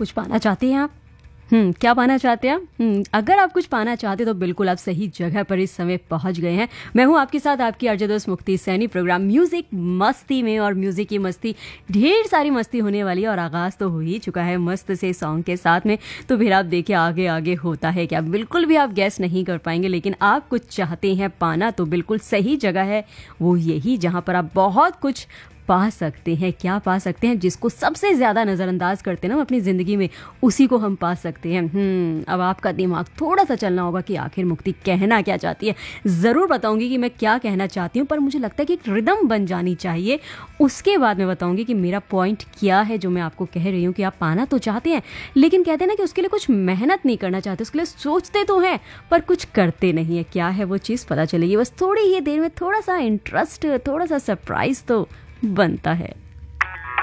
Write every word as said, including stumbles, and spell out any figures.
कुछ पाना चाहते हैं आप? हम्म क्या पाना चाहते हैं आप? हम्म अगर आप कुछ पाना चाहते तो बिल्कुल आप सही जगह पर इस समय पहुंच गए हैं। मैं हूं आपके साथ आपकी आरजे दोस्त मुक्ति सैनी प्रोग्राम म्यूजिक मस्ती में। और म्यूजिक की मस्ती, ढेर सारी मस्ती होने वाली है और आगाज़ तो हो ही चुका है मस्त से सॉन्ग के साथ में। तो फिर आप देखिए आगे आगे होता है क्या, बिल्कुल भी आप गैस नहीं कर पाएंगे। लेकिन आप कुछ चाहते हैं पाना तो बिल्कुल सही जगह है वो यही, जहाँ पर आप बहुत कुछ पा सकते हैं। क्या पा सकते हैं? जिसको सबसे ज़्यादा नज़रअंदाज करते हैं ना हम अपनी ज़िंदगी में, उसी को हम पा सकते हैं। हम्म अब आपका दिमाग थोड़ा सा चलना होगा कि आखिर मुक्ति कहना क्या चाहती है। ज़रूर बताऊंगी कि मैं क्या कहना चाहती हूँ, पर मुझे लगता है कि एक रिदम बन जानी चाहिए। उसके बाद मैं बताऊंगी कि मेरा पॉइंट क्या है जो मैं आपको कह रही हूँ कि आप पाना तो चाहते हैं, लेकिन कहते हैं ना कि उसके लिए कुछ मेहनत नहीं करना चाहते। उसके लिए सोचते तो हैं पर कुछ करते नहीं है। क्या है वो चीज़, पता चलेगी बस थोड़ी ही देर में। थोड़ा सा इंटरेस्ट, थोड़ा सा सरप्राइज तो बनता है।